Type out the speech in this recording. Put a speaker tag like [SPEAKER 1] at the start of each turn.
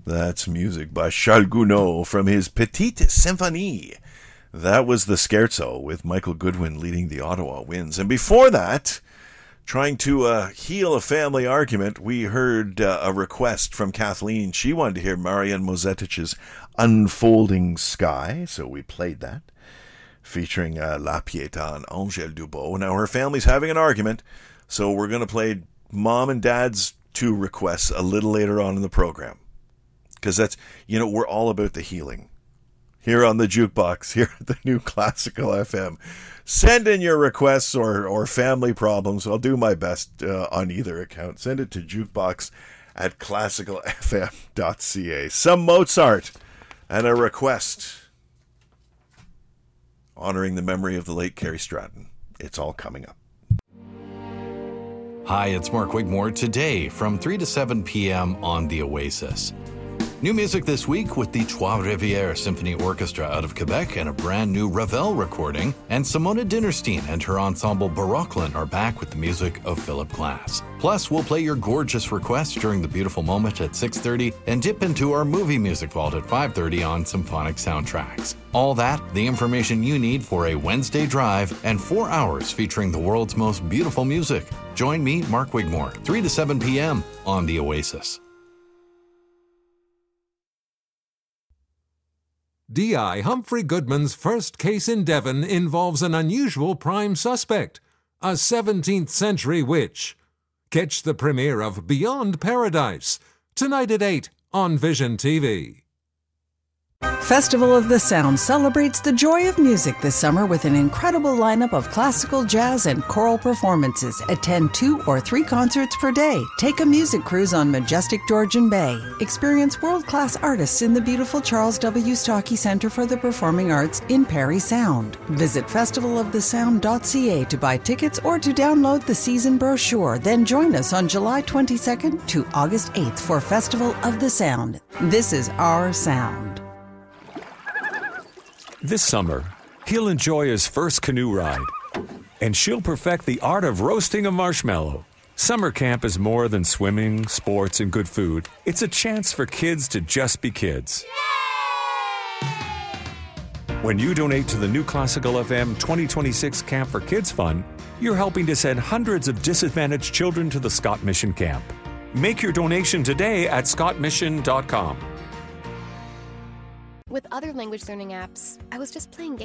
[SPEAKER 1] That's music by Charles Gounod from his Petite Symphonie. That was the Scherzo with Michael Goodwin leading the Ottawa Winds. And before that, trying to heal a family argument, we heard a request from Kathleen. She wanted to hear Marian Mozetich's Unfolding Sky, so we played that, featuring La Pietà and Angèle Dubot. Now, her family's having an argument, so we're going to play Mom and Dad's two requests a little later on in the program. Because that's, we're all about the healing. Here on the Jukebox, here at the New Classical FM. Send in your requests or family problems. I'll do my best on either account. Send it to jukebox@classicalfm.ca. Some Mozart and a request honoring the memory of the late Carrie Stratton. It's all coming up.
[SPEAKER 2] Hi, it's Mark Wigmore. Today from 3 to 7 p.m. on The Oasis. New music this week with the Trois Rivières Symphony Orchestra out of Quebec and a brand new Ravel recording. And Simona Dinnerstein and her ensemble Barocklin are back with the music of Philip Glass. Plus, we'll play your gorgeous requests during the beautiful moment at 6:30 and dip into our movie music vault at 5:30 on Symphonic Soundtracks. All that, the information you need for a Wednesday drive and 4 hours featuring the world's most beautiful music. Join me, Mark Wigmore, 3 to 7 p.m. on The Oasis.
[SPEAKER 3] D.I. Humphrey Goodman's first case in Devon involves an unusual prime suspect, a 17th century witch. Catch the premiere of Beyond Paradise, tonight at 8 on Vision TV.
[SPEAKER 4] Festival of the Sound celebrates the joy of music this summer with an incredible lineup of classical, jazz, and choral performances. Attend 2 or 3 concerts per day. Take a music cruise on majestic Georgian Bay. Experience world-class artists in the beautiful Charles W. Stockey Center for the Performing Arts in Parry Sound. Visit festivalofthesound.ca to buy tickets or to download the season brochure. Then join us on July 22nd to August 8th for Festival of the Sound. This is our sound.
[SPEAKER 5] This summer, he'll enjoy his first canoe ride, and she'll perfect the art of roasting a marshmallow. Summer camp is more than swimming, sports, and good food. It's a chance for kids to just be kids. When you donate to the New Classical FM 2026 Camp for Kids Fund, you're helping to send hundreds of disadvantaged children to the Scott Mission Camp. Make your donation today at scottmission.com.
[SPEAKER 6] With other language learning apps, I was just playing games.